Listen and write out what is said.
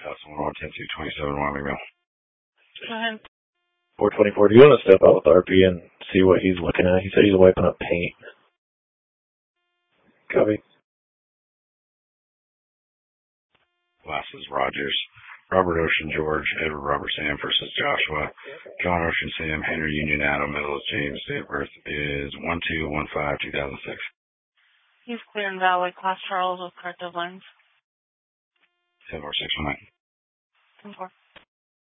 House 110-227 Wyoming Mill. Go ahead. 424, do you want to step out with RP and see what he's looking at? He said he's wiping up paint. Copy. Last is Rogers. Robert Ocean George, Edward Robert Sam versus Joshua. John Ocean Sam, Henry Union Adam, middle is James. Date of birth is 12/15/2006. He's clear and valid. Class Charles with corrective lens. 10-4-619. 10-4.